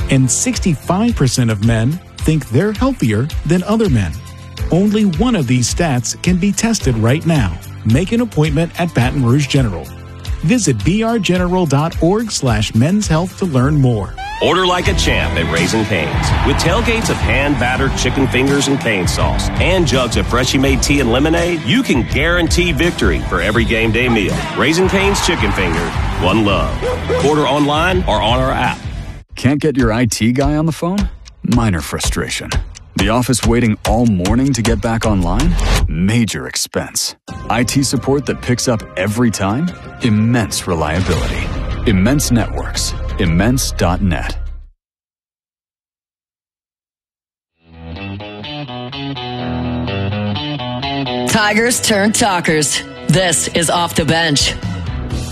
And 65% of men think they're healthier than other men. Only one of these stats can be tested right now. Make an appointment at Baton Rouge General. Visit brgeneral.org/men's health to learn more. Order like a champ at Raising Cane's. With tailgates of hand-battered chicken fingers and cane sauce and jugs of freshly made tea and lemonade, you can guarantee victory for every game day meal. Raising Cane's Chicken Fingers, one love. Order online or on our app. Can't get your IT guy on the phone? Minor frustration. The office waiting all morning to get back online? Major expense. IT support that picks up every time? Immense reliability. Immense Networks. Immense.net. Tigers turn talkers. This is Off the Bench.